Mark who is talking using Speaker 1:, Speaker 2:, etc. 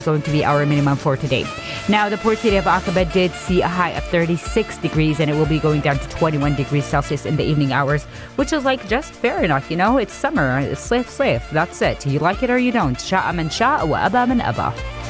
Speaker 1: going to be our minimum for today. Now, the port city of Aqaba did see a high of 36 degrees, and it will be going down to 21 degrees Celsius in the evening hours, which is like just fair enough. You know, it's summer. It's slave. That's it. You like it or you don't. Sha'a man sha'a wa aba man aba.